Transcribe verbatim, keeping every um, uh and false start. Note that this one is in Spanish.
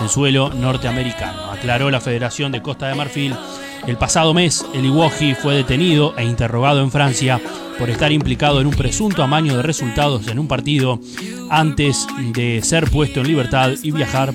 en suelo norteamericano. Aclaró la Federación de Costa de Marfil. El pasado mes, el Iwobi fue detenido e interrogado en Francia por estar implicado en un presunto amaño de resultados en un partido antes de ser puesto en libertad y viajar